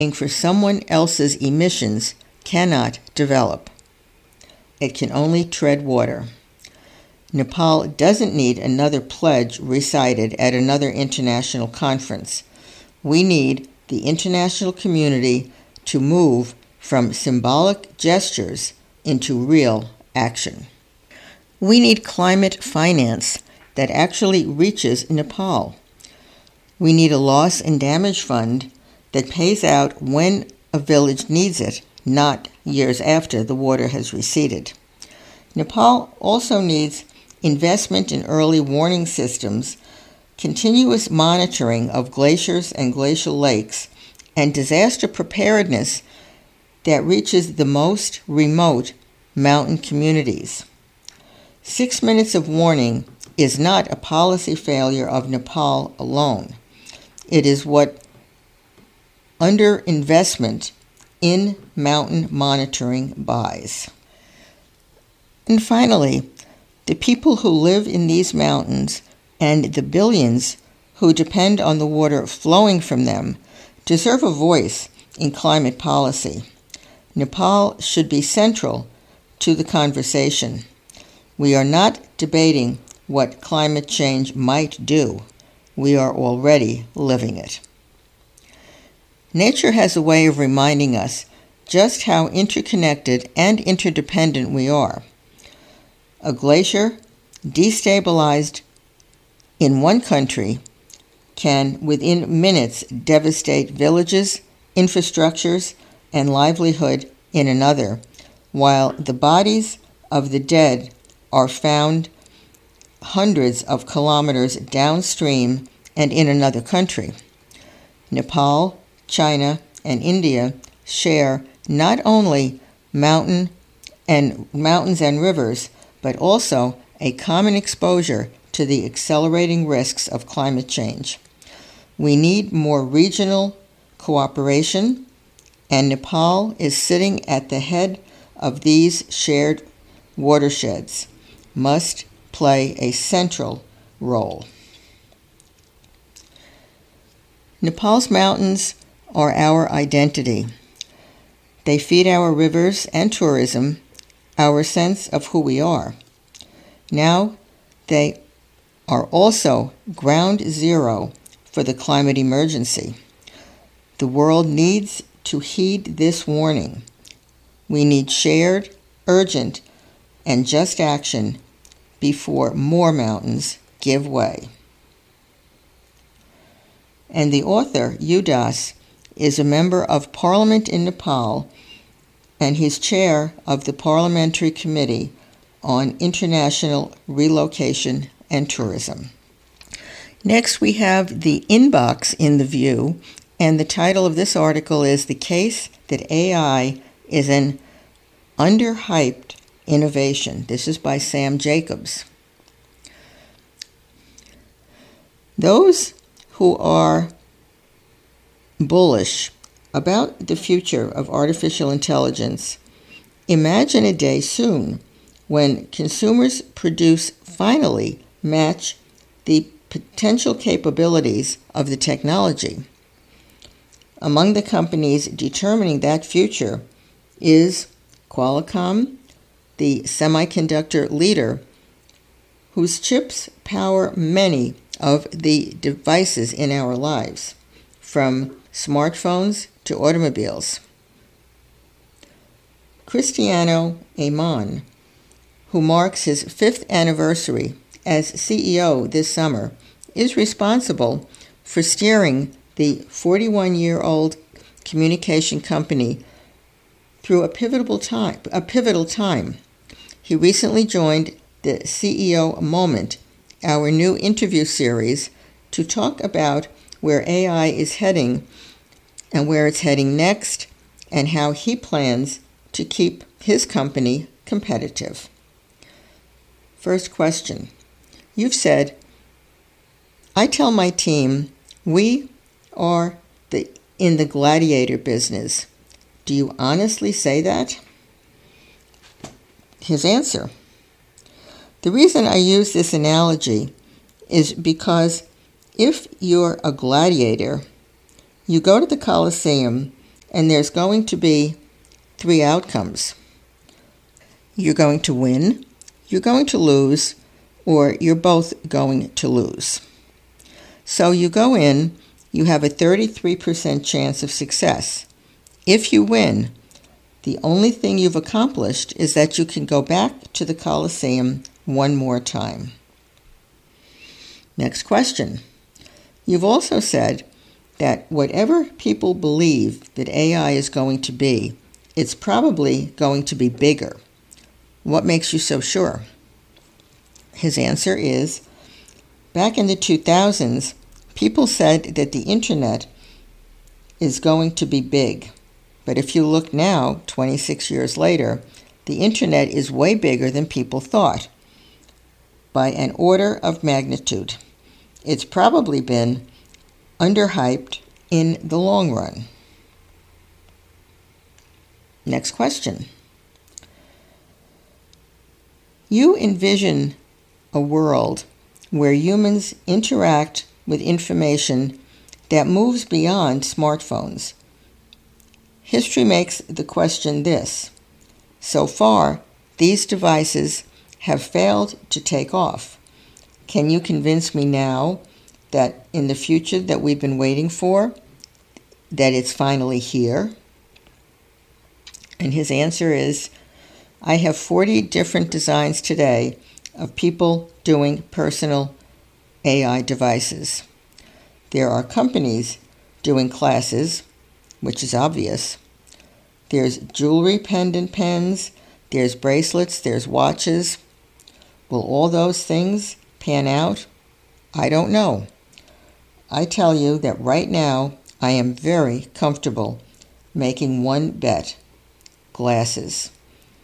for someone else's emissions cannot develop. It can only tread water. Nepal doesn't need another pledge recited at another international conference. We need the international community to move from symbolic gestures into real action. We need climate finance that actually reaches Nepal. We need a loss and damage fund that pays out when a village needs it, not years after the water has receded. Nepal also needs investment in early warning systems, continuous monitoring of glaciers and glacial lakes, and disaster preparedness that reaches the most remote mountain communities. 6 minutes of warning is not a policy failure of Nepal alone. It is what underinvestment in mountain monitoring buys. And finally, the people who live in these mountains and the billions who depend on the water flowing from them deserve a voice in climate policy. Nepal should be central to the conversation. We are not debating what climate change might do. We are already living it. Nature has a way of reminding us just how interconnected and interdependent we are. A glacier destabilized in one country can, within minutes, devastate villages, infrastructures, and livelihood in another, while the bodies of the dead are found hundreds of kilometers downstream and in another country. Nepal, China, and India share not only mountains and rivers, but also a common exposure to the accelerating risks of climate change. We need more regional cooperation, and Nepal is sitting at the head of these shared watersheds, must play a central role. Nepal's mountains are our identity. They feed our rivers and tourism, our sense of who we are. Now they are also ground zero for the climate emergency. The world needs to heed this warning. We need shared, urgent, and just action before more mountains give way. And the author, Udas, is a member of Parliament in Nepal, and he's chair of the Parliamentary Committee on International Relocation and Tourism. Next, we have the inbox in The View, and the title of this article is The Case That AI is an Underhyped Innovation. This is by Sam Jacobs. Those who are bullish about the future of artificial intelligence imagine a day soon when consumers finally match the potential capabilities of the technology. Among the companies determining that future is Qualcomm, the semiconductor leader, whose chips power many of the devices in our lives, from smartphones to automobiles. Cristiano Amon, who marks his 5th anniversary as CEO this summer, is responsible for steering the 41-year-old communication company through a pivotal time. He recently joined the CEO Moment, our new interview series, to talk about where AI is heading and where it's heading next, and how he plans to keep his company competitive. First question. You've said, I tell my team we are in the gladiator business. Do you honestly say that? His answer. The reason I use this analogy is because if you're a gladiator, you go to the Colosseum and there's going to be three outcomes. You're going to win, you're going to lose, or you're both going to lose. So you go in, you have a 33% chance of success. If you win, the only thing you've accomplished is that you can go back to the Colosseum one more time. Next question. You've also said that whatever people believe that AI is going to be, it's probably going to be bigger. What makes you so sure? His answer is, back in the 2000s, people said that the internet is going to be big. But if you look now, 26 years later, the internet is way bigger than people thought, by an order of magnitude. It's probably been underhyped in the long run. Next question. You envision a world where humans interact with information that moves beyond smartphones. History makes the question this: so far, these devices have failed to take off. Can you convince me now that in the future that we've been waiting for, that it's finally here? And his answer is, I have 40 different designs today of people doing personal AI devices. There are companies doing classes, which is obvious. There's jewelry pendant pens, there's bracelets, there's watches. Will all those things pan out? I don't know. I tell you that right now I am very comfortable making one bet: glasses.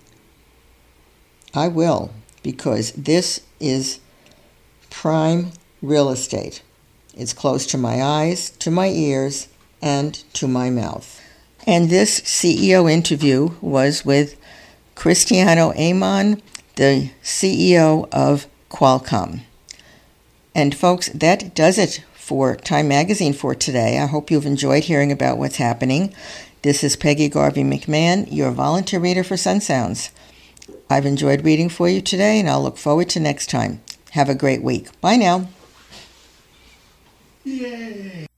I will, because this is prime real estate. It's close to my eyes, to my ears, and to my mouth. And this CEO interview was with Cristiano Amon, the CEO of Qualcomm. And folks, that does it for Time Magazine for today. I hope you've enjoyed hearing about what's happening. This is Peggy Garvey McMahon, your volunteer reader for Sun Sounds. I've enjoyed reading for you today, and I'll look forward to next time. Have a great week. Bye now. Yay!